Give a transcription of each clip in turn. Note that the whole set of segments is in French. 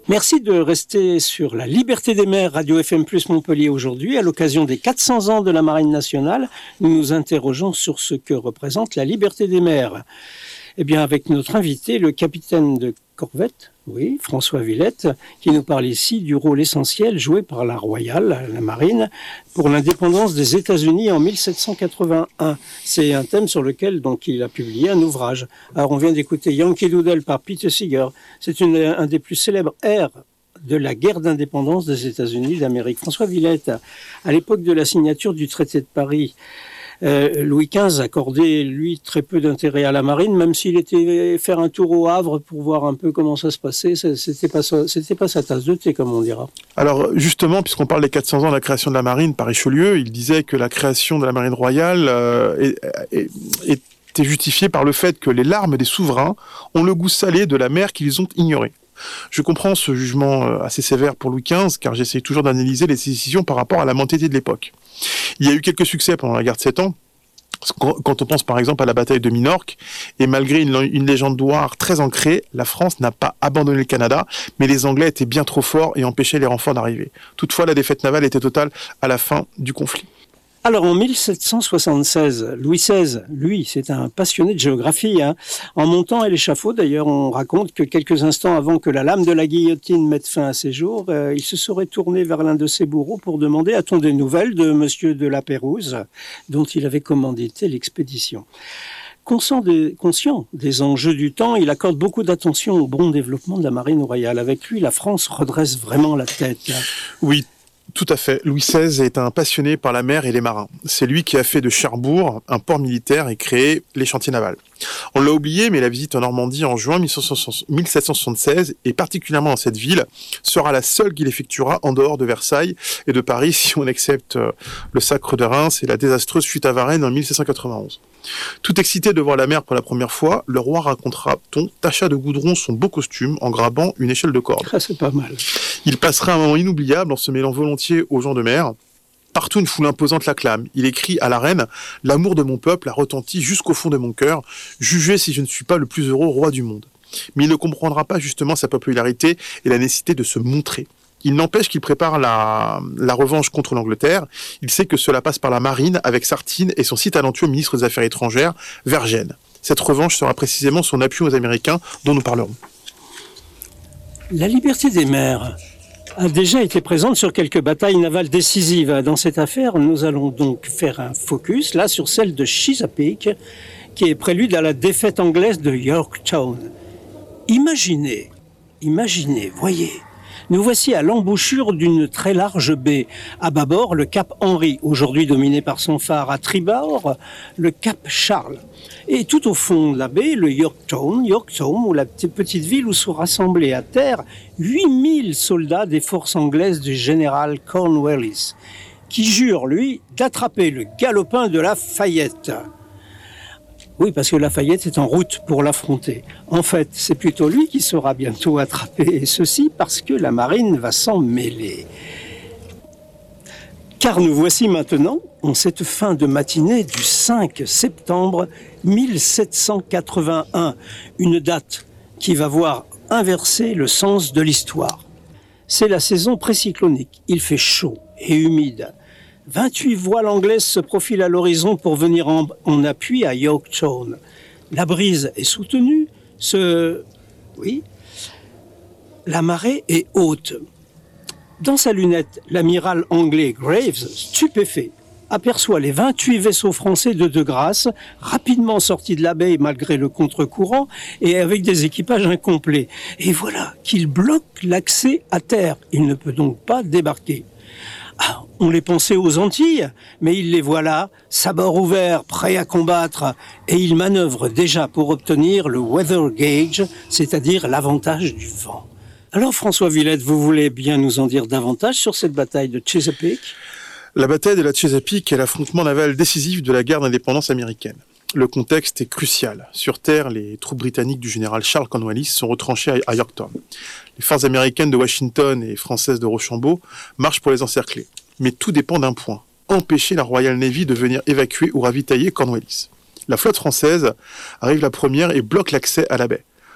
Merci de rester sur la Liberté des mers, Radio FM Plus Montpellier aujourd'hui. À l'occasion des 400 ans de la Marine nationale, nous nous interrogeons sur ce que représente la liberté des mers. Eh bien, avec notre invité, le capitaine de corvette, oui, François Villette, qui nous parle ici du rôle essentiel joué par la Royale, la Marine, pour l'indépendance des États-Unis en 1781. C'est un thème sur lequel donc il a publié un ouvrage. Alors, on vient d'écouter Yankee Doodle par Peter Seeger. C'est un des plus célèbres airs de la guerre d'indépendance des États-Unis d'Amérique. François Villette, à l'époque de la signature du traité de Paris, Louis XV accordait, lui, très peu d'intérêt à la marine, même s'il était faire un tour au Havre pour voir un peu comment ça se passait. C'était pas sa tasse de thé, comme on dira. Alors, justement, puisqu'on parle des 400 ans de la création de la marine par Richelieu, il disait que la création de la marine royale était justifiée par le fait que les larmes des souverains ont le goût salé de la mer qu'ils ont ignorée. Je comprends ce jugement assez sévère pour Louis XV, car j'essaie toujours d'analyser les décisions par rapport à la mentalité de l'époque. Il y a eu quelques succès pendant la guerre de 7 ans, quand on pense par exemple à la bataille de Minorque, et malgré une légende noire très ancrée, la France n'a pas abandonné le Canada, mais les Anglais étaient bien trop forts et empêchaient les renforts d'arriver. Toutefois, la défaite navale était totale à la fin du conflit. Alors en 1776, Louis XVI, lui, c'est un passionné de géographie. En montant à l'échafaud, d'ailleurs, on raconte que quelques instants avant que la lame de la guillotine mette fin à ses jours, il se serait tourné vers l'un de ses bourreaux pour demander a-t-on des nouvelles de Monsieur de la Pérouse, dont il avait commandité l'expédition. Conscient des enjeux du temps, il accorde beaucoup d'attention au bon développement de la marine royale. Avec lui, la France redresse vraiment la tête. Oui. Tout à fait. Louis XVI est un passionné par la mer et les marins. C'est lui qui a fait de Cherbourg un port militaire et créé les chantiers navals. On l'a oublié, mais la visite en Normandie en juin 1776, et particulièrement dans cette ville, sera la seule qu'il effectuera en dehors de Versailles et de Paris, si on accepte le sacre de Reims et la désastreuse fuite à Varennes en 1791. Tout excité de voir la mer pour la première fois, le roi racontera-t-on, tâcha de goudron son beau costume en grabant une échelle de corde. Ah, c'est pas mal. Il passera un moment inoubliable en se mêlant volontiers aux gens de mer. Partout, une foule imposante l'acclame. Il écrit à la reine « L'amour de mon peuple a retenti jusqu'au fond de mon cœur. Jugez si je ne suis pas le plus heureux roi du monde. » Mais il ne comprendra pas justement sa popularité et la nécessité de se montrer. Il n'empêche qu'il prépare la revanche contre l'Angleterre. Il sait que cela passe par la marine avec Sartine et son si talentueux ministre des Affaires étrangères, Vergennes. Cette revanche sera précisément son appui aux Américains dont nous parlerons. La liberté des mers a déjà été présente sur quelques batailles navales décisives. Dans cette affaire, nous allons donc faire un focus là sur celle de Chesapeake, qui est prélude à la défaite anglaise de Yorktown. Imaginez, voyez, nous voici à l'embouchure d'une très large baie. À bâbord, le cap Henry, aujourd'hui dominé par son phare. À tribord, le cap Charles. Et tout au fond de la baie, le Yorktown, ou la petite ville où sont rassemblés à terre 8000 soldats des forces anglaises du général Cornwallis, qui jure, lui, d'attraper le galopin de Lafayette. Oui, parce que Lafayette est en route pour l'affronter. En fait, c'est plutôt lui qui sera bientôt attrapé, et ceci parce que la marine va s'en mêler. Car nous voici maintenant en cette fin de matinée du 5 septembre 1781, une date qui va voir inverser le sens de l'histoire. C'est la saison précyclonique, il fait chaud et humide. 28 voiles anglaises se profilent à l'horizon pour venir en appui à Yorktown. La brise est soutenue, la marée est haute. Dans sa lunette, l'amiral anglais Graves, stupéfait, aperçoit les 28 vaisseaux français de grâce, rapidement sortis de la baie malgré le contre-courant et avec des équipages incomplets. Et voilà qu'il bloque l'accès à terre. Il ne peut donc pas débarquer. Ah, on les pensait aux Antilles, mais il les voit là, sabords ouverts, prêts à combattre, et il manœuvre déjà pour obtenir le weather gauge, c'est-à-dire l'avantage du vent. Alors François Villette, vous voulez bien nous en dire davantage sur cette bataille de Chesapeake ? La bataille de la Chesapeake est l'affrontement naval décisif de la guerre d'indépendance américaine. Le contexte est crucial. Sur terre, les troupes britanniques du général Charles Cornwallis sont retranchées à Yorktown. Les forces américaines de Washington et françaises de Rochambeau marchent pour les encercler. Mais tout dépend d'un point. Empêcher la Royal Navy de venir évacuer ou ravitailler Cornwallis. La flotte française arrive la première et bloque l'accès à la baie.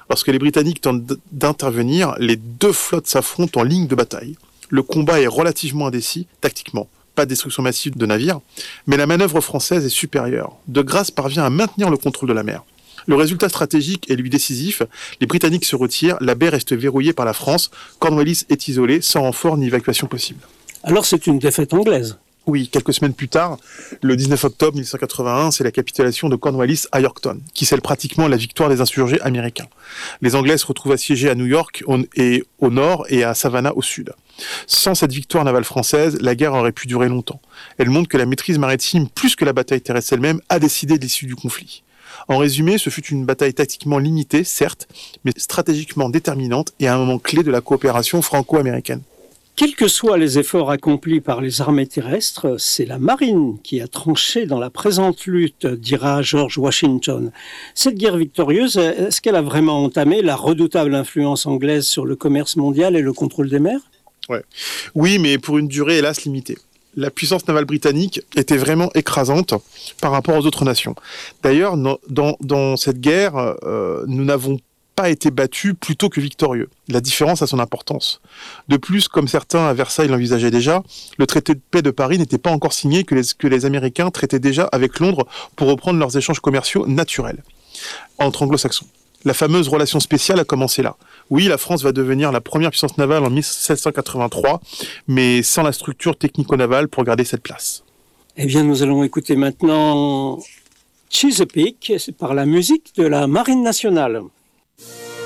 Lorsque les Britanniques tentent d'intervenir, les deux flottes s'affrontent en ligne de bataille. Le combat est relativement indécis, tactiquement. Pas de destruction massive de navires, mais la manœuvre française est supérieure. De Grasse parvient à maintenir le contrôle de la mer. Le résultat stratégique est lui décisif. Les Britanniques se retirent, la baie reste verrouillée par la France. Cornwallis est isolé, sans renfort ni évacuation possible. Alors c'est une défaite anglaise. Oui, quelques semaines plus tard, le 19 octobre 1881, c'est la capitulation de Cornwallis à Yorktown, qui scelle pratiquement la victoire des insurgés américains. Les Anglais se retrouvent assiégés à New York au nord et à Savannah au sud. Sans cette victoire navale française, la guerre aurait pu durer longtemps. Elle montre que la maîtrise maritime, plus que la bataille terrestre elle-même, a décidé de l'issue du conflit. En résumé, ce fut une bataille tactiquement limitée, certes, mais stratégiquement déterminante et à un moment clé de la coopération franco-américaine. Quels que soient les efforts accomplis par les armées terrestres, c'est la marine qui a tranché dans la présente lutte, dira George Washington. Cette guerre victorieuse, est-ce qu'elle a vraiment entamé la redoutable influence anglaise sur le commerce mondial et le contrôle des mers ? Ouais. Oui, mais pour une durée hélas limitée. La puissance navale britannique était vraiment écrasante par rapport aux autres nations. D'ailleurs, dans cette guerre, nous n'avons pas été battus plutôt que victorieux. La différence a son importance. De plus, comme certains à Versailles l'envisageaient déjà, le traité de paix de Paris n'était pas encore signé que les Américains traitaient déjà avec Londres pour reprendre leurs échanges commerciaux naturels entre anglo-saxons. La fameuse relation spéciale a commencé là. Oui, la France va devenir la première puissance navale en 1783, mais sans la structure technico-navale pour garder cette place. Eh bien, nous allons écouter maintenant Chesapeake par la musique de la Marine nationale.